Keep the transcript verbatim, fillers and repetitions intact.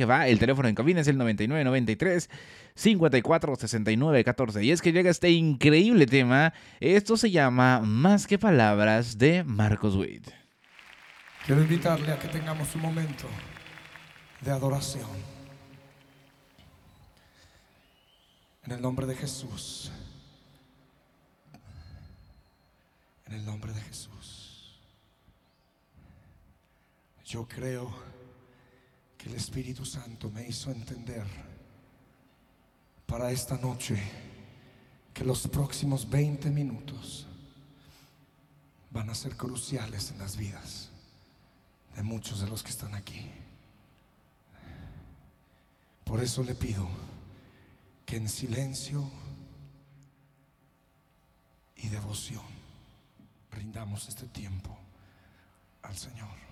que va. El teléfono en cabina es el noventa y nueve noventa y tres cincuenta y cuatro sesenta y nueve catorce. Y es que llega este increíble tema. Esto se llama Más que Palabras, de Marcos Witt. Quiero invitarle a que tengamos un momento de adoración. En el nombre de Jesús. En el nombre de Jesús. Yo creo que el Espíritu Santo me hizo entender para esta noche que los próximos veinte minutos van a ser cruciales en las vidas de muchos de los que están aquí. Por eso le pido que en silencio y devoción rindamos este tiempo al Señor.